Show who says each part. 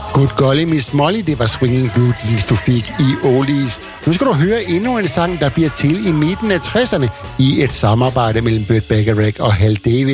Speaker 1: Good golly, Miss Molly, det var Swinging Blue Jeans, du fik i Oldies. Nu skal du høre endnu en sang, der bliver til i midten af 60'erne i et samarbejde mellem Burt Bacharach og Hal David.